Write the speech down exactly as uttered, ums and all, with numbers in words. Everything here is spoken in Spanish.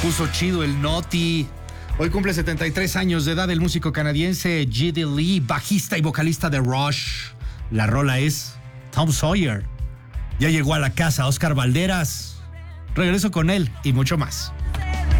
puso chido el Noti. Hoy cumple setenta y tres años de edad el músico canadiense G D. Lee, bajista y vocalista de Rush. La rola es Tom Sawyer. Ya llegó a la casa Oscar Valderas. Regreso con él y mucho más.